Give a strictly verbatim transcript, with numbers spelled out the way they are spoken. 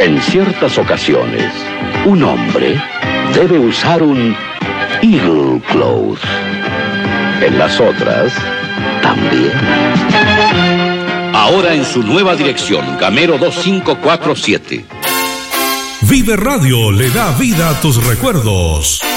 En ciertas ocasiones, un hombre debe usar un Eagle Cloth. En las otras, también. Ahora en su nueva dirección, Gamero dos cinco cuatro siete. Vive Radio le da vida a tus recuerdos.